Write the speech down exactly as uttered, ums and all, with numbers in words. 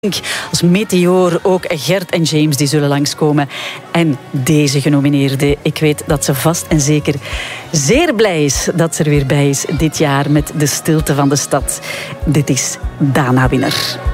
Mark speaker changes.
Speaker 1: Als Meteor, ook Gert en James die zullen langskomen. En deze genomineerde, ik weet dat ze vast en zeker zeer blij is dat ze er weer bij is dit jaar met De Stilte van de Stad. Dit is Dana Winner.